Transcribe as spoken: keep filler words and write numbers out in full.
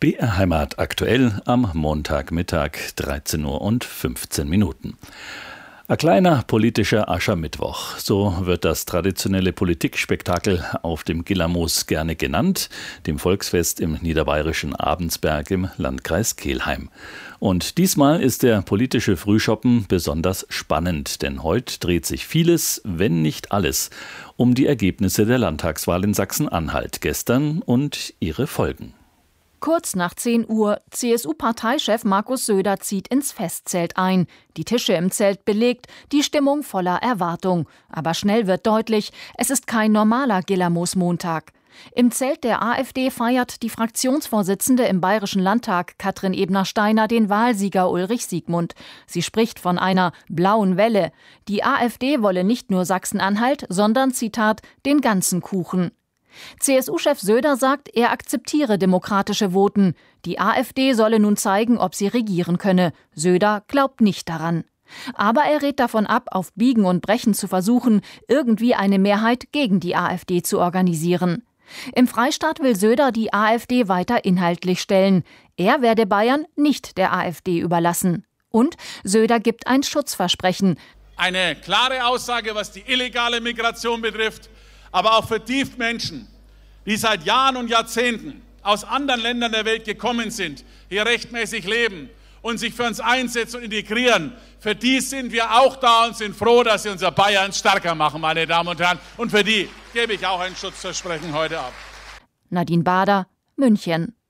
B R Heimat aktuell am Montagmittag, dreizehn Uhr und fünfzehn Minuten. Ein kleiner politischer Aschermittwoch, so wird das traditionelle Politikspektakel auf dem Gillermoos gerne genannt, dem Volksfest im niederbayerischen Abensberg im Landkreis Kelheim. Und diesmal ist der politische Frühschoppen besonders spannend, denn heute dreht sich vieles, wenn nicht alles, um die Ergebnisse der Landtagswahl in Sachsen-Anhalt gestern und ihre Folgen. Kurz nach zehn Uhr, C S U-Parteichef Markus Söder zieht ins Festzelt ein. Die Tische im Zelt belegt, die Stimmung voller Erwartung. Aber schnell wird deutlich, es ist kein normaler Gillermoos-Montag. Im Zelt der AfD feiert die Fraktionsvorsitzende im Bayerischen Landtag, Katrin Ebner-Steiner, den Wahlsieger Ulrich Siegmund. Sie spricht von einer blauen Welle. Die AfD wolle nicht nur Sachsen-Anhalt, sondern, Zitat, den ganzen Kuchen. C S U-Chef Söder sagt, er akzeptiere demokratische Voten. Die AfD solle nun zeigen, ob sie regieren könne. Söder glaubt nicht daran. Aber er rät davon ab, auf Biegen und Brechen zu versuchen, irgendwie eine Mehrheit gegen die AfD zu organisieren. Im Freistaat will Söder die AfD weiter inhaltlich stellen. Er werde Bayern nicht der AfD überlassen. Und Söder gibt ein Schutzversprechen. Eine klare Aussage, was die illegale Migration betrifft, aber auch für die Menschen, die seit Jahren und Jahrzehnten aus anderen Ländern der Welt gekommen sind, hier rechtmäßig leben und sich für uns einsetzen und integrieren. Für die sind wir auch da und sind froh, dass sie unser Bayern stärker machen, meine Damen und Herren. Und für die gebe ich auch ein Schutzversprechen heute ab. Nadine Bader, München.